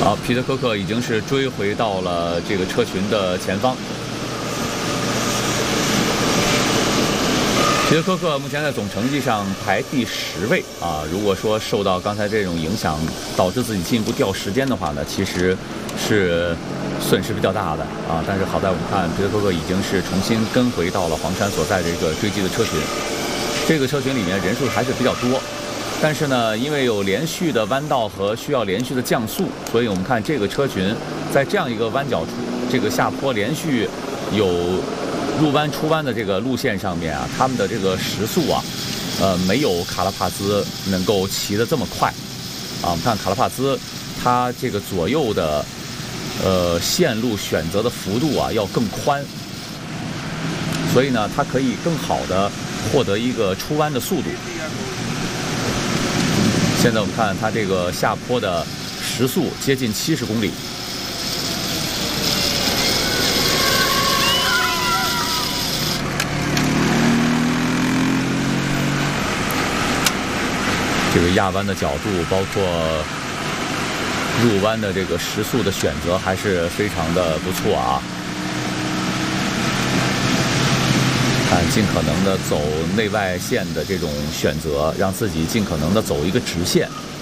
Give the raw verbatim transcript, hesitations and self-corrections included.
好，皮特科克已经是追回到了这个车群的前方。皮特科克目前在总成绩上排第十位啊。如果说受到刚才这种影响，导致自己进一步掉时间的话呢，其实是损失比较大的啊。但是好在我们看皮特科克已经是重新跟回到了黄山所在这个追击的车群。这个车群里面人数还是比较多。 但是呢，因为有连续的弯道和需要连续的降速，所以我们看这个车群在这样一个弯角处，这个下坡连续有入弯出弯的这个路线上面啊，他们的这个时速啊，呃，没有卡拉帕兹能够骑得这么快啊。我们看卡拉帕兹，它这个左右的呃线路选择的幅度啊要更宽，所以呢，它可以更好的获得一个出弯的速度。 现在我们看它这个下坡的时速接近七十公里，这个压弯的角度，包括入弯的这个时速的选择，还是非常的不错啊。 看，尽可能的走内外线的这种选择，让自己尽可能的走一个直线。